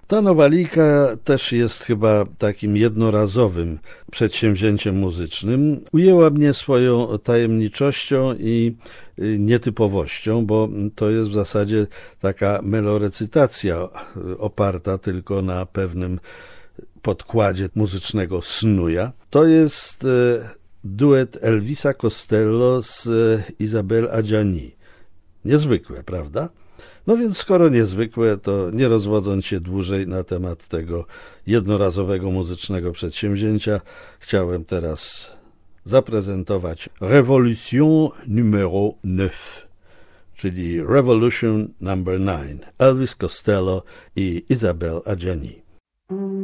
Ta nowalika też jest chyba takim jednorazowym przedsięwzięciem muzycznym. Ujęła mnie swoją tajemniczością i nietypowością, bo to jest w zasadzie taka melorecytacja oparta tylko na pewnym podkładzie muzycznego snuja. To jest duet Elvisa Costello z Isabelle Adjani. Niezwykłe, prawda? No więc skoro niezwykłe, to nie rozwodząc się dłużej na temat tego jednorazowego muzycznego przedsięwzięcia, chciałem teraz zaprezentować Revolution numéro 9, czyli Revolution number 9, Elvis Costello i Isabelle Adjani.